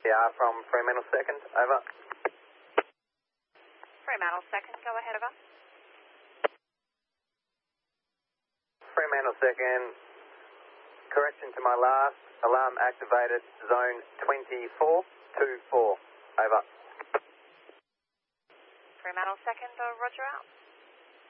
Yeah, from Fremantle 2nd, over. Fremantle 2nd, go ahead, over. Fremantle 2nd, correction to my last, alarm activated, zone 2424, over. Fremantle 2nd, roger out.